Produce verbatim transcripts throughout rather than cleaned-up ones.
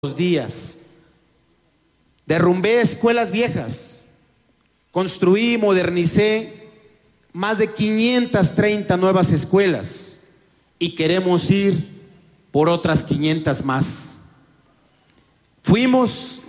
días. Derrumbé escuelas viejas, construí y modernicé más de quinientas treinta nuevas escuelas y queremos ir por otras quinientas más. Fuimos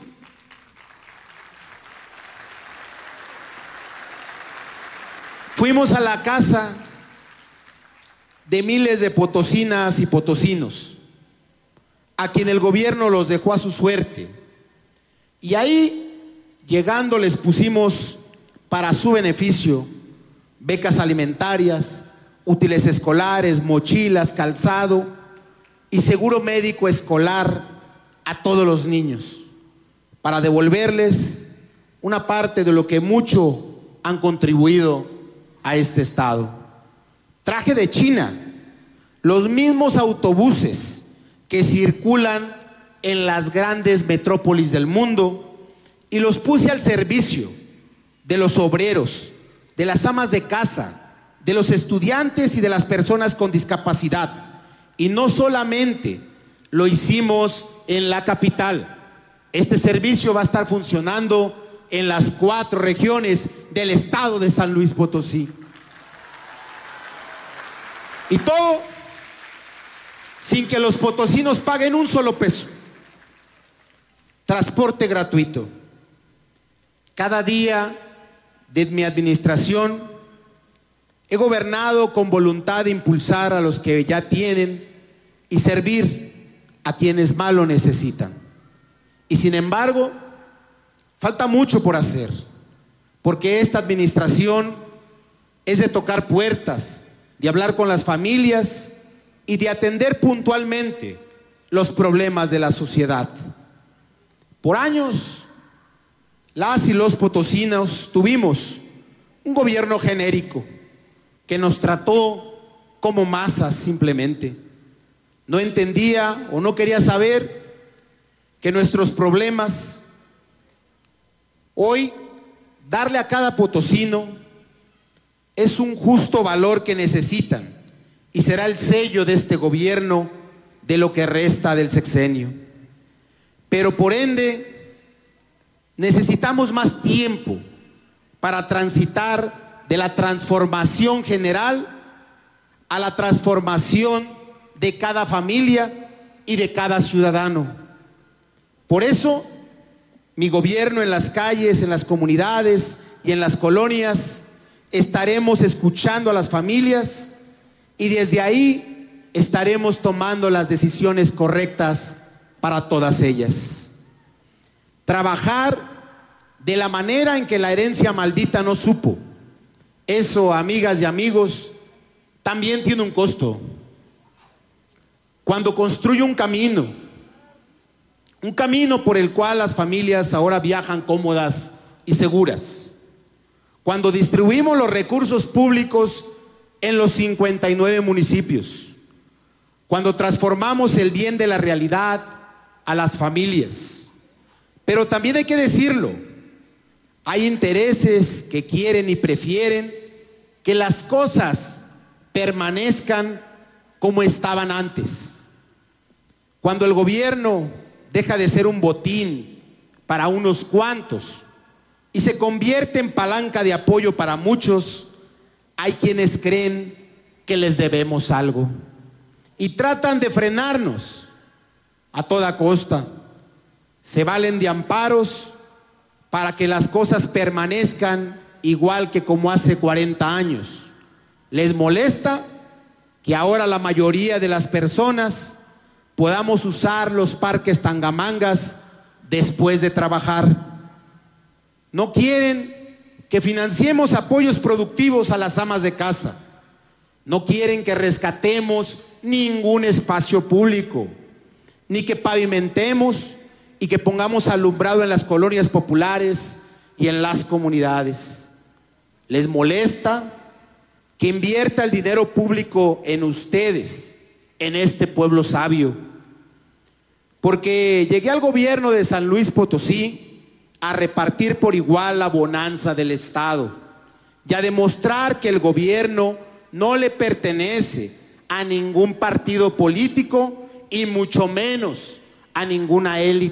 Fuimos a la casa de miles de potosinas y potosinos, a quien el gobierno los dejó a su suerte. Y ahí, llegando, les pusimos para su beneficio becas alimentarias, útiles escolares, mochilas, calzado y seguro médico escolar a todos los niños, para devolverles una parte de lo que mucho han contribuido a este estado. Traje de China los mismos autobuses que circulan en las grandes metrópolis del mundo y los puse al servicio de los obreros, de las amas de casa, de los estudiantes y de las personas con discapacidad. Y no solamente lo hicimos en la capital, este servicio va a estar funcionando en las cuatro regiones del estado de San Luis Potosí. Y todo sin que los potosinos paguen un solo peso. Transporte gratuito. Cada día de mi administración he gobernado con voluntad de impulsar a los que ya tienen y servir a quienes más lo necesitan. Y sin embargo, falta mucho por hacer, porque esta administración es de tocar puertas, de hablar con las familias y de atender puntualmente los problemas de la sociedad. Por años, las y los potosinos tuvimos un gobierno genérico que nos trató como masas simplemente. No entendía o no quería saber que nuestros problemas, hoy, darle a cada potosino es un justo valor que necesitan y será el sello de este gobierno de lo que resta del sexenio. Pero por ende, necesitamos más tiempo para transitar de la transformación general a la transformación de cada familia y de cada ciudadano. Por eso, mi gobierno en las calles, en las comunidades y en las colonias, estaremos escuchando a las familias y desde ahí estaremos tomando las decisiones correctas para todas ellas. Trabajar de la manera en que la herencia maldita no supo. Eso, amigas y amigos, también tiene un costo. Cuando construyo un camino, un camino por el cual las familias ahora viajan cómodas y seguras. Cuando distribuimos los recursos públicos en los cincuenta y nueve municipios. Cuando transformamos el bien de la realidad a las familias. Pero también hay que decirlo, hay intereses que quieren y prefieren que las cosas permanezcan como estaban antes. Cuando el gobierno deja de ser un botín para unos cuantos y se convierte en palanca de apoyo para muchos, hay quienes creen que les debemos algo y tratan de frenarnos a toda costa. Se valen de amparos para que las cosas permanezcan igual que como hace cuarenta años. Les molesta que ahora la mayoría de las personas podamos usar los parques tangamangas después de trabajar. No quieren que financiemos apoyos productivos a las amas de casa. No quieren que rescatemos ningún espacio público, ni que pavimentemos y que pongamos alumbrado en las colonias populares y en las comunidades. Les molesta que invierta el dinero público en ustedes, en este pueblo sabio. Porque llegué al gobierno de San Luis Potosí a repartir por igual la bonanza del estado y a demostrar que el gobierno no le pertenece a ningún partido político y mucho menos a ninguna élite